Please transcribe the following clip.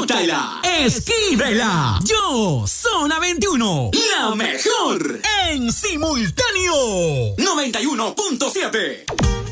Disfrútala, escríbela. Yo, Zona 21, la mejor en simultáneo. 91.7.